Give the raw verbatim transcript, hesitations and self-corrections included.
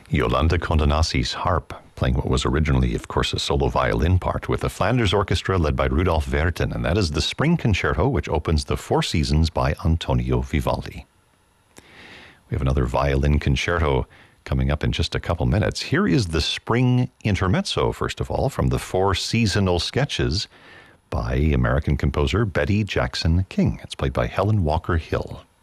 Yolanda Condonasi's harp, playing what was originally, of course, a solo violin part with the Flanders Orchestra led by Rudolf Verten, and that is the Spring Concerto, which opens the Four Seasons by Antonio Vivaldi. We have another violin concerto coming up in just a couple minutes. Here is the Spring Intermezzo, first of all, from the Four Seasonal Sketches by American composer Betty Jackson King. It's played by Helen Walker Hill.